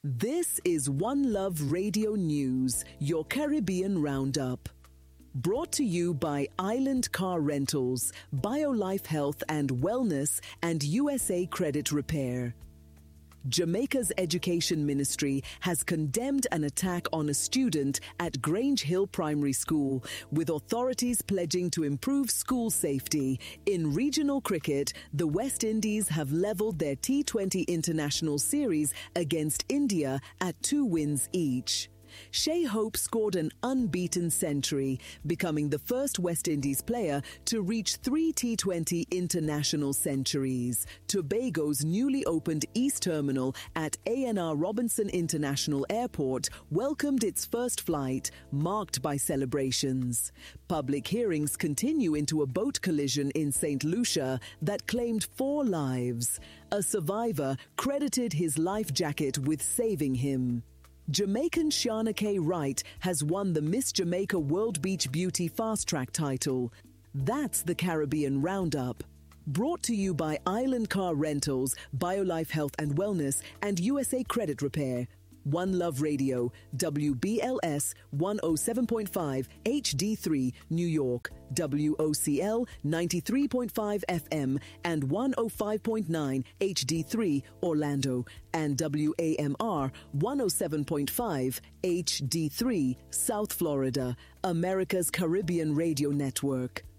This is One Love Radio News, your Caribbean Roundup. Brought to you by Island Car Rentals, BioLife Health and Wellness, and USA Credit Repair. Jamaica's Education Ministry has condemned an attack on a student at Grange Hill Primary School, with authorities pledging to improve school safety. In regional cricket, the West Indies have levelled their T20 international series against India at 2 wins each. Shai Hope scored an unbeaten century, becoming the first West Indies player to reach 3 T20 international centuries. Tobago's newly opened East Terminal at ANR Robinson International Airport welcomed its first flight, marked by celebrations. Public hearings continue into a boat collision in St. Lucia that claimed 4 lives. A survivor credited his life jacket with saving him. Jamaican Shana K. Wright has won the Miss Jamaica World Beach Beauty Fast Track title. That's the Caribbean Roundup. Brought to you by Island Car Rentals, BioLife Health and Wellness, and USA Credit Repair. One Love Radio, WBLS 107.5 HD3, New York, WOCL 93.5 FM and 105.9 HD3, Orlando, and WAMR 107.5 HD3, South Florida, America's Caribbean Radio Network.